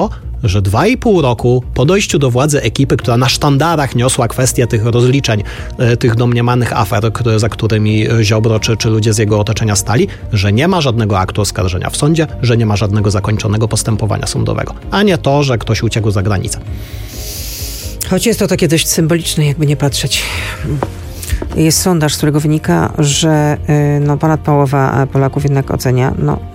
że 2,5 roku po dojściu do władzy ekipy, która na sztandarach niosła kwestię tych rozliczeń, tych domniemanych afer, za którymi Ziobro czy ludzie z jego otoczenia stali, że nie ma żadnego aktu oskarżenia w sądzie, że nie ma żadnego zakończonego postępowania sądowego, a nie to, że ktoś uciekł za granicę. Choć jest to takie dość symboliczne, jakby nie patrzeć. Jest sondaż, z którego wynika, że ponad połowa Polaków jednak ocenia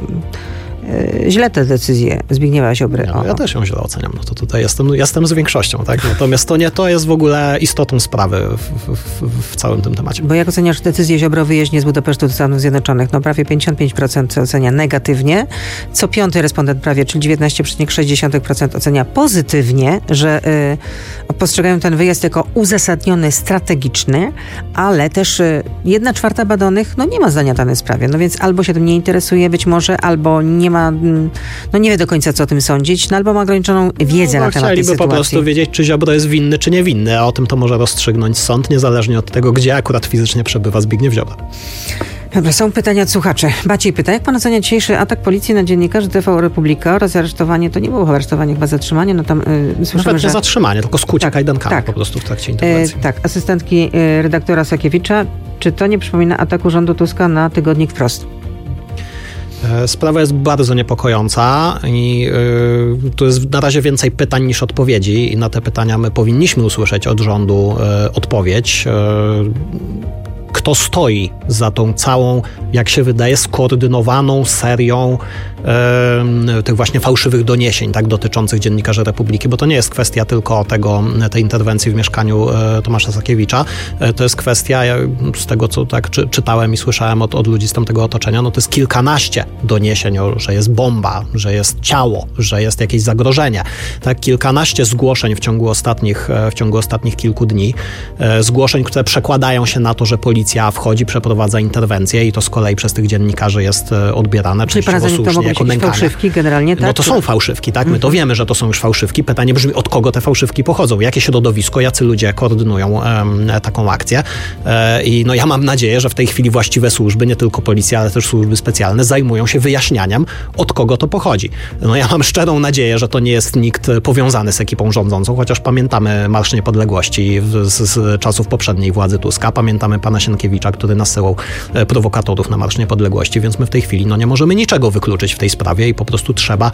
źle te decyzje Zbigniewa Ziobry. Ja też ją źle oceniam. To tutaj jestem z większością, tak? Natomiast to jest w ogóle istotą sprawy w całym tym temacie. Bo jak oceniasz decyzję Ziobro o wyjeździe z Budapesztu do Stanów Zjednoczonych? Prawie 55% ocenia negatywnie. Co piąty respondent prawie, czyli 19,6% ocenia pozytywnie, że postrzegają ten wyjazd jako uzasadniony, strategiczny, ale też 1/4 badanych nie ma zdania w danej sprawie. Więc albo się tym nie interesuje być może, albo nie wie do końca, co o tym sądzić, albo ma ograniczoną wiedzę na temat tej sytuacji. Chcieliby po prostu wiedzieć, czy Ziobro jest winny, czy niewinny, a o tym to może rozstrzygnąć sąd, niezależnie od tego, gdzie akurat fizycznie przebywa Zbigniew Ziobro. Dobra, są pytania od słuchaczy. Maciej pyta, jak pan ocenia dzisiejszy atak policji na dziennikarzy TV Republika oraz aresztowanie, to nie było aresztowanie, chyba zatrzymanie, tam słyszymy, nawet nie zatrzymanie, tylko skucie kajdankami po prostu w trakcie interwencji. Asystentki redaktora Sakiewicza, czy to nie przypomina ataku rządu Tuska na tygodnik Wprost? Sprawa jest bardzo niepokojąca i tu jest na razie więcej pytań niż odpowiedzi i na te pytania my powinniśmy usłyszeć od rządu odpowiedź. Kto stoi za tą całą, jak się wydaje, skoordynowaną serią tych właśnie fałszywych doniesień, tak, dotyczących dziennikarzy Republiki, bo to nie jest kwestia tylko tej interwencji w mieszkaniu Tomasza Sakiewicza. To jest kwestia, z tego co tak czytałem i słyszałem od ludzi z tamtego otoczenia, to jest kilkanaście doniesień, że jest bomba, że jest ciało, że jest jakieś zagrożenie. Tak, kilkanaście zgłoszeń w ciągu ostatnich kilku dni. Zgłoszeń, które przekładają się na to, że policja wchodzi, przeprowadza interwencję i to z kolei przez tych dziennikarzy jest odbierane. Czyli to mogą być fałszywki generalnie, tak? To są fałszywki, tak? My to wiemy, że to są już fałszywki. Pytanie brzmi, od kogo te fałszywki pochodzą? Jakie środowisko, jacy ludzie koordynują taką akcję? I ja mam nadzieję, że w tej chwili właściwe służby, nie tylko policja, ale też służby specjalne, zajmują się wyjaśnianiem, od kogo to pochodzi. Ja mam szczerą nadzieję, że to nie jest nikt powiązany z ekipą rządzącą, chociaż pamiętamy Marsz Niepodległości z czasów poprzedniej władzy Tuska. Pamiętamy pana Sienkiewicza, który nasyłał prowokatorów na Marsz Niepodległości, więc my w tej chwili nie możemy niczego wykluczyć w tej sprawie i po prostu trzeba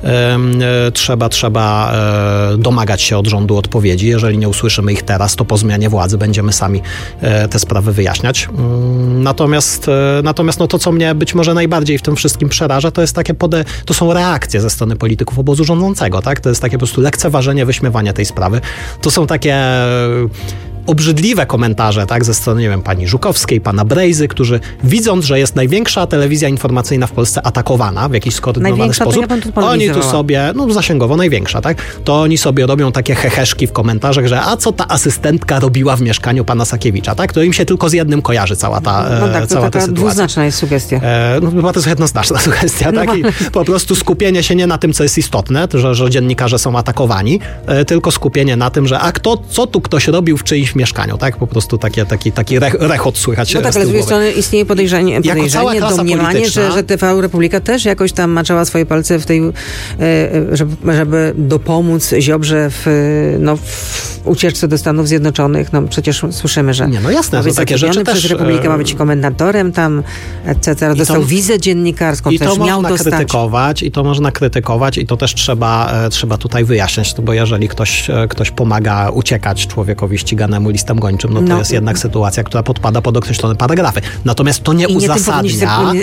domagać się od rządu odpowiedzi. Jeżeli nie usłyszymy ich teraz, to po zmianie władzy będziemy sami te sprawy wyjaśniać. Natomiast to, co mnie być może najbardziej w tym wszystkim przeraża, to jest to są reakcje ze strony polityków obozu rządzącego, tak? To jest takie po prostu lekceważenie, wyśmiewanie tej sprawy. To są takie obrzydliwe komentarze, tak, ze strony, nie wiem, pani Żukowskiej, pana Brejzy, którzy widząc, że jest największa telewizja informacyjna w Polsce atakowana w jakiś skoordynowany sposób, oni tu sobie, zasięgowo największa, tak, to oni sobie robią takie heheszki w komentarzach, że a co ta asystentka robiła w mieszkaniu pana Sakiewicza, tak, to im się tylko z jednym kojarzy cała ta sytuacja. Dwuznaczna jest sugestia. Chyba to jest jednoznaczna sugestia, tak, i po prostu skupienie się nie na tym, co jest istotne, że dziennikarze są atakowani, tylko skupienie na tym, że co tu ktoś robił w czyimś mieszkaniu, tak? Po prostu taki rechot słychać. Ale z drugiej strony istnieje podejrzenie, domniemanie, że TV Republika też jakoś tam maczała swoje palce w tej, żeby dopomóc Ziobrze w ucieczce do Stanów Zjednoczonych. Przecież słyszymy, że jasne, to takie rzeczy przez też. Republikę ma być komendatorem tam, etc. Dostał wizę dziennikarską, też miał dostać. I to można krytykować i to też trzeba tutaj wyjaśniać, bo jeżeli ktoś pomaga uciekać człowiekowi ściganemu listem gończym, to jest jednak sytuacja, która podpada pod określone paragrafy. Natomiast to nie uzasadnia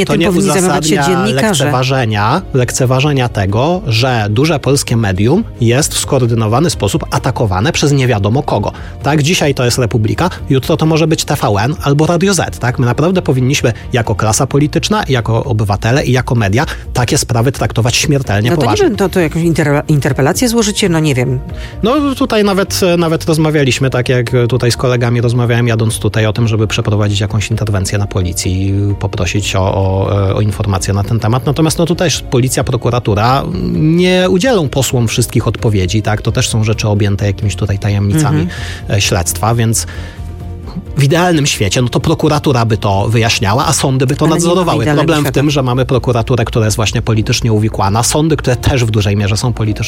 lekceważenia tego, że duże polskie medium jest w skoordynowany sposób atakowane przez nie wiadomo kogo. Tak, dzisiaj to jest Republika, jutro to może być TVN albo Radio Z. Tak? My naprawdę powinniśmy jako klasa polityczna, jako obywatele i jako media takie sprawy traktować śmiertelnie poważnie. To jakąś interpelację złożycie? Nie wiem. Tutaj nawet rozmawialiśmy, tak jak tutaj z kolegami rozmawiałem, jadąc tutaj o tym, żeby przeprowadzić jakąś interwencję na policji i poprosić o informacje na ten temat. Natomiast tu też policja, prokuratura nie udzielą posłom wszystkich odpowiedzi, tak? To też są rzeczy objęte jakimiś tutaj tajemnicami śledztwa, więc W idealnym świecie, no to prokuratura by to wyjaśniała, a sądy by to nadzorowały. Problem w tym, że mamy prokuraturę, która jest właśnie politycznie uwikłana, sądy, które też w dużej mierze są politycznie